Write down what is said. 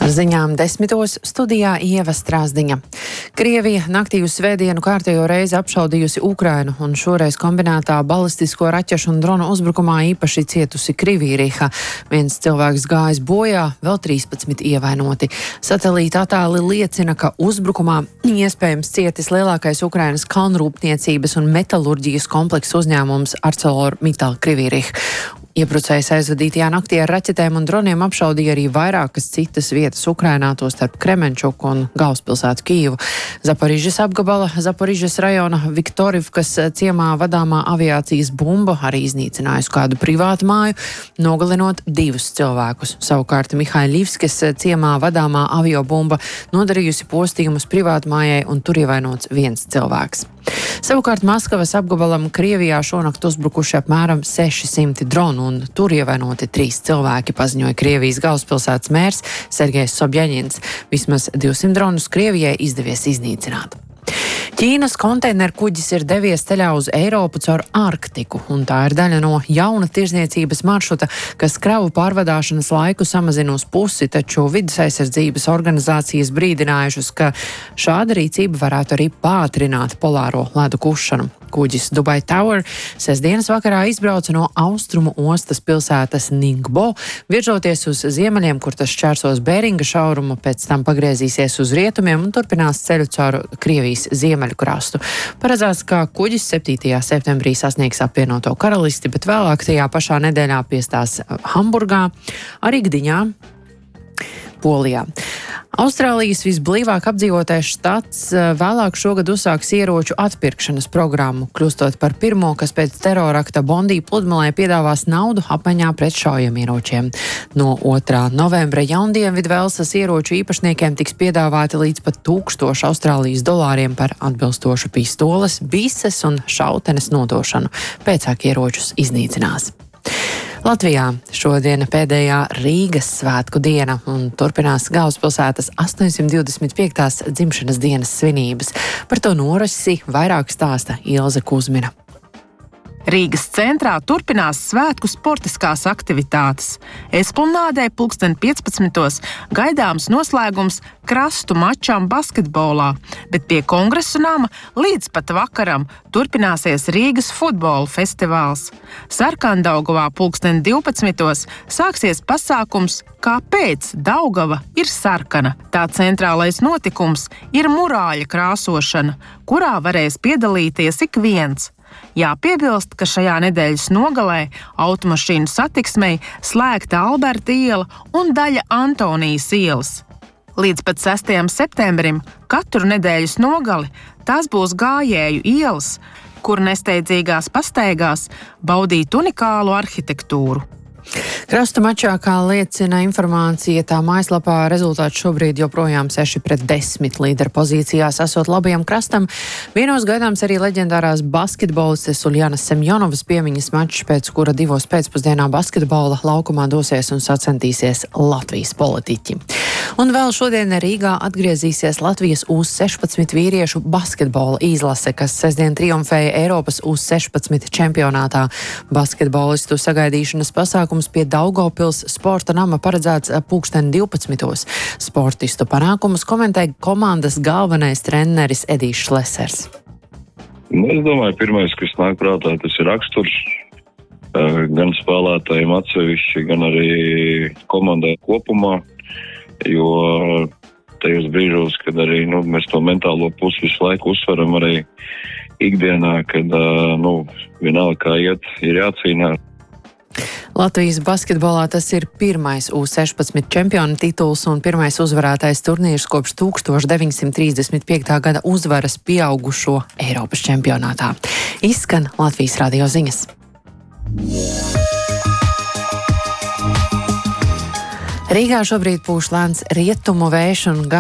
Ar ziņām 10. studijā Ieva Strāzdiņa. Krievija naktī uz svētdienu kārtējo reizi apšaudījusi Ukrainu, un šoreiz kombinētā balistisko raķešu un dronu uzbrukumā īpaši cietusi Krievija. Viens cilvēks gājis bojā, vēl 13 ievainoti. Satelīta attēli liecina, ka uzbrukumā iespējams cietis lielākais Ukrainas kalnrūpniecības un metalurģijas kompleksu uzņēmums ArcelorMittal Krievija. Iebrucējs aizvadītajā naktī ar raķetēm un droniem apšaudīja arī vairākas citas vietas Ukrainā, tostarp Kremenčuku un galvaspilsētu Kijivu. Zaporižas apgabala, Zaporižas rajona Viktorivkas ciemā vadāmā aviācijas bumba arī iznīcinājusi kādu privātu māju, nogalinot 2 cilvēkus. Savukārt Mihailivskes ciemā vadāmā aviobumba nodarījusi postījumus privātmājai, un tur ievainots 1 cilvēks. Savukārt Maskavas apgabalam Krievijā šonakt uzbrukuši apmēram 600 dronu, un tur ievainoti 3 cilvēki, paziņoja Krievijas galvaspilsētas mērs Sergejs Sobjaņins. Vismaz 200 dronus Krievijai izdevies iznīcināt. Ķīnas konteinerkuģis ir devies ceļā uz Eiropu caur Arktiku, un tā ir daļa no jauna tirzniecības maršruta, kas kravu pārvadāšanas laiku samazina uz pusi, taču vides aizsardzības organizācijas brīdinājušas, ka šāda rīcība varētu arī pātrināt polāro ledu kušanu. Kuģis Dubai Tower sestdienas vakarā izbrauca no austrumu ostas pilsētas Ningbo, virzoties uz ziemeļiem, kur tas šķērsos Beringa šaurumu, pēc tam pagriezīsies uz rietumiem un turpinās ceļu caur Krievijas ziemeļu krastu. Paredzēts, ka kuģis 7. septembrī sasniegs apvienoto karalisti, bet vēlāk tajā pašā nedēļā piestās Hamburgā, arī Gdiņā, Polijā. Austrālijas visblīvāk apdzīvotais štats vēlāk šogad uzsāks ieroču atpirkšanas programmu, kļūstot par pirmo, kas pēc terorakta Bondī pludmalē piedāvās naudu apmaiņā pret šaujamieročiem. No 2. novembra Jaundienvidvelsas ieroču īpašniekiem tiks piedāvāti līdz pat 1000 Austrālijas dolāriem par atbilstošu pistoles, bises un šautenes nodošanu. Pēcāk ieročus iznīcinās. Latvijā šodien pēdējā Rīgas svētku diena un turpinās galvaspilsētas 825. dzimšanas dienas svinības. Par to norisi vairāk stāsta Ilze Kuzmina. Rīgas centrā turpinās svētku sportiskās aktivitātes. Esplanādē 15:00 gaidāms noslēgums krastu mačām basketbolā, bet pie Kongresa nama līdz pat vakaram turpināsies Rīgas futbola festivāls. Sarkandaugavā 12:00 sāksies pasākums Kāpēc Daugava ir sarkana? Tā centrālais notikums ir murāļa krāsošana, kurā varēs piedalīties ik viens. Jāpiebilst, ka šajā nedēļas nogalē automašīnu satiksmei slēgta Alberta iela un daļa Antonijas ielas. Līdz pat 6. septembrim katru nedēļas nogali tās būs gājēju ielas, kur nesteidzīgās pastaigās baudīt unikālu arhitektūru. Krastu mačā, kā liecina informācija, tā mājaslapā rezultāts šobrīd joprojām 6-10 līderu pozīcijās esot labajam krastam. Vienos gaidāms arī leģendārās basketbolistes Uljānas Semjonovas piemiņas mačs, pēc kura 2 pēcpusdienā basketbola laukumā dosies un sacentīsies Latvijas politiķi. Un vēl šodien Rīgā atgriezīsies Latvijas U16 vīriešu basketbola izlase, kas sestdien triumfēja Eiropas U16 čempionātā. Basketbolistu sagaidīšanas pasākums pie Daugavpils sporta nama paredzēts 12:00. Sportistu panākumus komentē komandas galvenais treneris Edijs Šlesers. Es domāju, pirmais, kas nāk prātā, tas ir raksturs. Gan spēlētājiem atsevišķi, gan arī komandai kopumā. Jo tajos brīžos, kad arī mēs to mentālo pusi visu laiku uzsveram arī ikdienā, kad vienalga kā iet, ir jācīnās. Latvijas basketbolā tas ir pirmais U16 čempiona tituls un pirmais uzvarētais turnīrs kopš 1935. gada uzvaras pieaugušo Eiropas čempionātā. Izskan Latvijas radio ziņas. Rīgā šobrīd pūš lēns rietumu vējš un